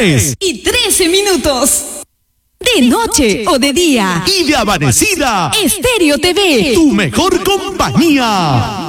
3:13. De noche o de día. Y de amanecida. Estéreo TV. Tu mejor compañía.